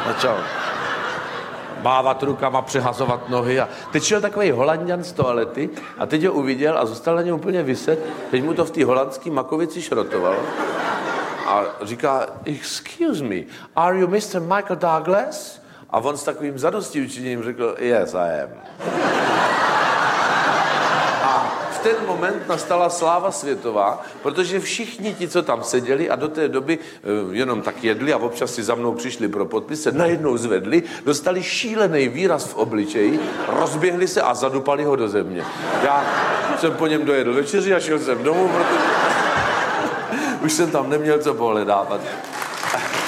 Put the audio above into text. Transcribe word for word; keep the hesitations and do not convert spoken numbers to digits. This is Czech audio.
začal mávat rukama, přehazovat nohy a teď šel takový Holanďan z toalety a teď ho uviděl a zůstal na něm úplně viset, teď mu to v té holandské makovici šrotoval a říká, excuse me, are you mister Michael Douglas? A on s takovým zadostiučiněním řekl, yes, I am. V ten moment nastala sláva světová, protože všichni ti, co tam seděli a do té doby jenom tak jedli a občas si za mnou přišli pro podpis, se najednou zvedli, dostali šílený výraz v obličeji, rozběhli se a zadupali ho do země. Já jsem po něm dojedl večeři a šel jsem domů, protože už jsem tam neměl co pohledávat.